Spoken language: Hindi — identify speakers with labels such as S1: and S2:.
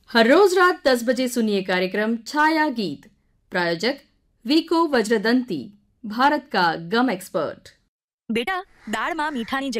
S1: हर रोज रात 10 बजे सुनिए कार्यक्रम छाया गीत। प्रायोजक वीको वज्रदंती, भारत का गम एक्सपर्ट।
S2: बेटा, दाळમાં મીઠાની